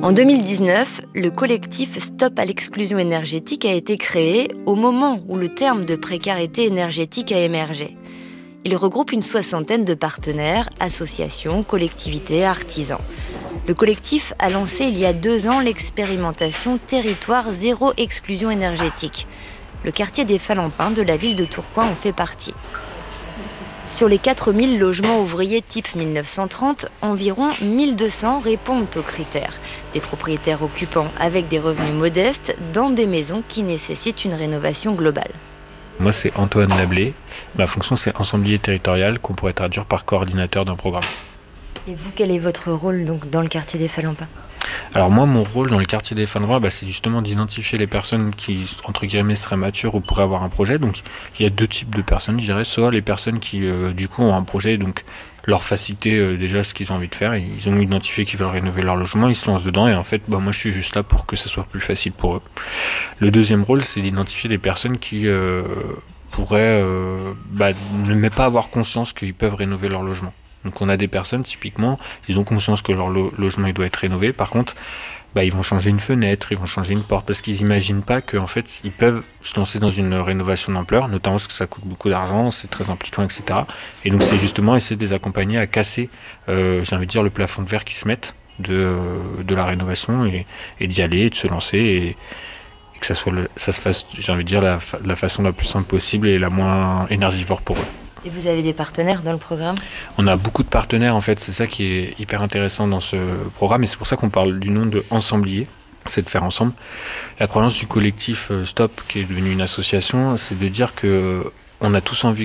En 2019, le collectif Stop à l'exclusion énergétique a été créé au moment où le terme de précarité énergétique a émergé. Il regroupe une 60aine de partenaires, associations, collectivités, artisans. Le collectif a lancé il y a 2 ans l'expérimentation Territoire zéro exclusion énergétique. Le quartier des Falampins de la ville de Tourcoing en fait partie. Sur les 4000 logements ouvriers type 1930, environ 1200 répondent aux critères. Des propriétaires occupants avec des revenus modestes dans des maisons qui nécessitent une rénovation globale. Moi, c'est Antoine Lablé. Ma fonction, c'est ensemblier territorial, qu'on pourrait traduire par coordinateur d'un programme. Et vous, quel est votre rôle donc, dans le quartier des Falampins ? Alors moi, mon rôle dans le quartier des Falampins, c'est justement d'identifier les personnes qui, entre guillemets, seraient matures ou pourraient avoir un projet. Donc il y a 2 types de personnes, je dirais. Soit les personnes qui, du coup, ont un projet, donc leur faciliter déjà ce qu'ils ont envie de faire. Ils ont identifié qu'ils veulent rénover leur logement, ils se lancent dedans et en fait, moi je suis juste là pour que ça soit plus facile pour eux. Le deuxième rôle, c'est d'identifier les personnes qui pourraient ne même pas avoir conscience qu'ils peuvent rénover leur logement. Donc on a des personnes, typiquement, ils ont conscience que leur logement il doit être rénové. Par contre, ils vont changer une fenêtre, ils vont changer une porte, parce qu'ils n'imaginent pas qu'en fait, ils peuvent se lancer dans une rénovation d'ampleur, notamment parce que ça coûte beaucoup d'argent, c'est très impliquant, etc. Et donc c'est justement essayer de les accompagner à casser, j'ai envie de dire, le plafond de verre qu'ils se mettent de la rénovation et d'y aller, et de se lancer, et que ça se fasse, j'ai envie de dire, de la façon la plus simple possible et la moins énergivore pour eux. Et vous avez des partenaires dans le programme ? On a beaucoup de partenaires, en fait, c'est ça qui est hyper intéressant dans ce programme, et c'est pour ça qu'on parle du nom de ensemblier, c'est de faire ensemble. La croyance du collectif Stop, qui est devenu une association, c'est de dire que on a tous envie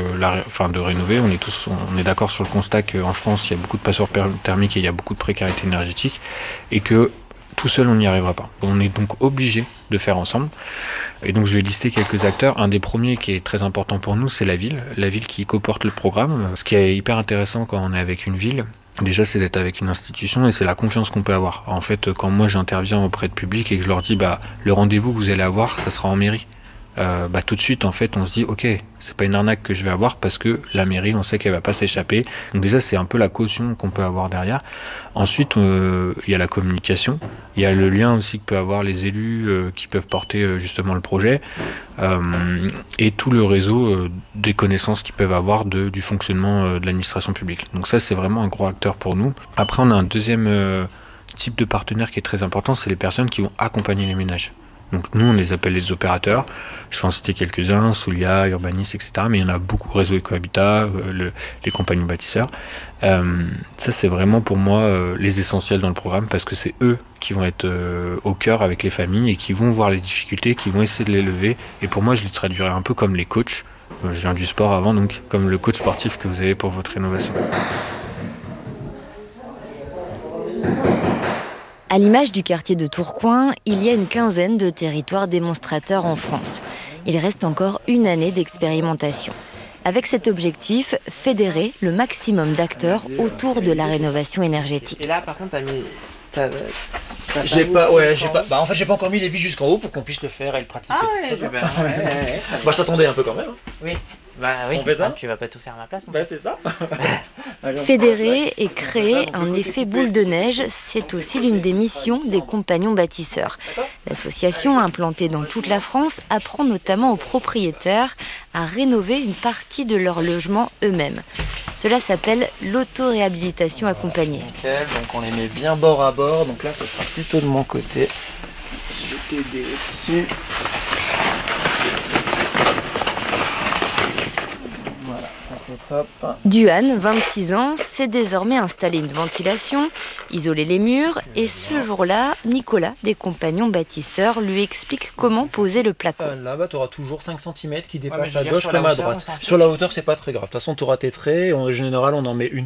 de rénover, on est d'accord sur le constat qu'en France, il y a beaucoup de passoires thermiques et il y a beaucoup de précarité énergétique, et que tout seul, on n'y arrivera pas. On est donc obligé de faire ensemble. Et donc, je vais lister quelques acteurs. Un des premiers qui est très important pour nous, c'est la ville qui coporte le programme. Ce qui est hyper intéressant quand on est avec une ville, déjà, c'est d'être avec une institution et c'est la confiance qu'on peut avoir. En fait, quand moi, j'interviens auprès de public et que je leur dis, le rendez-vous que vous allez avoir, ça sera en mairie. Tout de suite, en fait, on se dit, ok, c'est pas une arnaque que je vais avoir parce que la mairie, on sait qu'elle va pas s'échapper. Donc déjà, c'est un peu la caution qu'on peut avoir derrière. Ensuite, il y a la communication. Il y a le lien aussi que peuvent avoir les élus qui peuvent porter justement le projet et tout le réseau des connaissances qu'ils peuvent avoir du fonctionnement de l'administration publique. Donc ça, c'est vraiment un gros acteur pour nous. Après, on a un deuxième type de partenaire qui est très important, c'est les personnes qui vont accompagner les ménages. Donc nous, on les appelle les opérateurs. Je vais en citer quelques-uns, Soulia, Urbanis, etc. Mais il y en a beaucoup, Réseau Ecohabitat, les compagnons bâtisseurs. Ça, c'est vraiment pour moi les essentiels dans le programme parce que c'est eux qui vont être au cœur avec les familles et qui vont voir les difficultés, qui vont essayer de les lever. Et pour moi, je les traduirais un peu comme les coachs. Je viens du sport avant, donc comme le coach sportif que vous avez pour votre rénovation. À l'image du quartier de Tourcoing, il y a une 15aine de territoires démonstrateurs en France. Il reste encore 1 année d'expérimentation. Avec cet objectif, fédérer le maximum d'acteurs autour de la rénovation énergétique. Et là, par contre, j'ai pas encore mis les vis jusqu'en haut pour qu'on puisse le faire et le pratiquer. Ah ouais, Moi, je t'attendais un peu quand même. Oui. On fait ça ? Tu vas pas tout faire à ma place. C'est ça. Fédérer et créer un effet boule de neige, c'est aussi l'une des missions des compagnons bâtisseurs. L'association, implantée dans toute la France, apprend notamment aux propriétaires à rénover une partie de leur logement eux-mêmes. Cela s'appelle l'auto-réhabilitation accompagnée. Nickel, donc on les met bien bord à bord, donc là ce sera plutôt de mon côté. Je vais t'aider au-dessus. Voilà, ça c'est top. Duane, 26 ans, s'est désormais installé une ventilation, isolé les murs et ce jour-là, Nicolas, des compagnons bâtisseurs, lui explique comment poser le placo. Là, tu auras toujours 5 cm qui dépassent à gauche comme à droite. Sur la hauteur, c'est pas très grave. De toute façon, tu auras tes traits. En général, on en met une